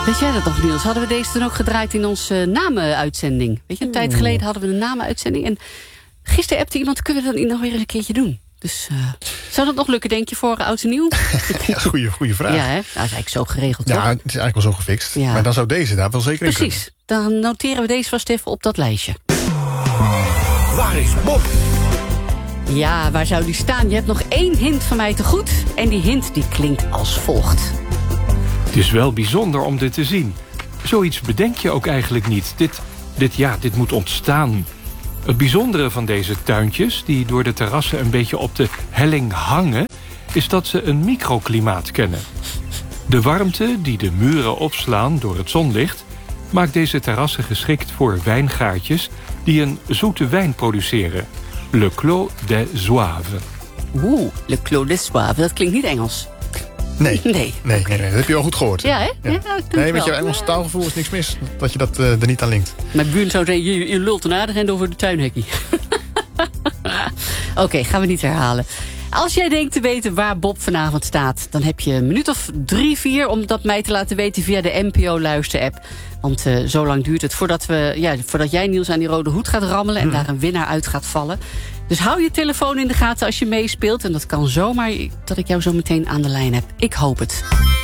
Weet jij dat nog, Niels? Hadden we deze toen ook gedraaid in onze namenuitzending? Weet je, een tijd geleden hadden we een namenuitzending. En gisteren appte iemand, kunnen we dat nog weer eens een keertje doen? Dus zou dat nog lukken, denk je, voor oud en nieuw? Ja, goeie vraag. Ja, hè? Nou, dat is eigenlijk zo geregeld, toch? Ja, het is eigenlijk wel zo gefixt. Ja. Maar dan zou deze daar wel zeker in kunnen. Precies. Dan noteren we deze vast even op dat lijstje. Waar is Bob? Ja, waar zou die staan? Je hebt nog 1 hint van mij te goed. En die hint die klinkt als volgt. Het is wel bijzonder om dit te zien. Zoiets bedenk je ook eigenlijk niet. Dit moet ontstaan. Het bijzondere van deze tuintjes, die door de terrassen een beetje op de helling hangen, is dat ze een microklimaat kennen. De warmte die de muren opslaan door het zonlicht maakt deze terrassen geschikt voor wijngaardjes die een zoete wijn produceren. Le Clos des Zouaves. Le Clos des Zouaves. Dat klinkt niet Engels. Nee. Nee. Dat heb je al goed gehoord. Ja, hè? Ja, ik denk nee, met wel. je Engelse taalgevoel is niks mis. Dat je dat er niet aan linkt. Mijn buurt zou zeggen, je lult een aardig en over de tuinhekkie. Oké, gaan we niet herhalen. Als jij denkt te weten waar Bob vanavond staat, dan heb je een minuut of 3-4 om dat mij te laten weten via de NPO-luister-app. Want zo lang duurt het voordat jij, Niels, aan die rode hoed gaat rammelen en daar een winnaar uit gaat vallen. Dus hou je telefoon in de gaten als je meespeelt. En dat kan zomaar dat ik jou zo meteen aan de lijn heb. Ik hoop het.